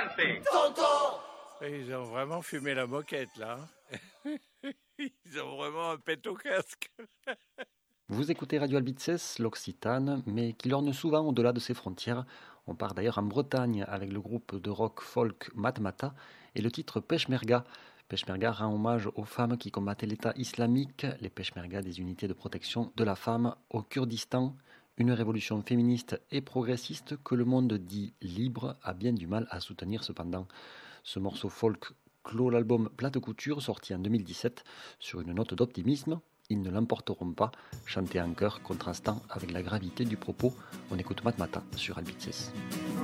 Adelante. Ils ont vraiment fumé la moquette, là. Ils ont vraiment un pet au casque. Vous écoutez Radio Albices, l'Occitane, mais qui lorne souvent au-delà de ses frontières. On part d'ailleurs en Bretagne avec le groupe de rock folk Matmata et le titre Peshmerga. Peshmerga rend hommage aux femmes qui combattaient l'État islamique, les Peshmerga des unités de protection de la femme au Kurdistan. Une révolution féministe et progressiste que le monde dit libre a bien du mal à soutenir cependant. Ce morceau folk clôt l'album Plate Couture sorti en 2017 sur une note d'optimisme. Ils ne l'emporteront pas, chanté en chœur contrastant avec la gravité du propos. On écoute Matmata sur Albices.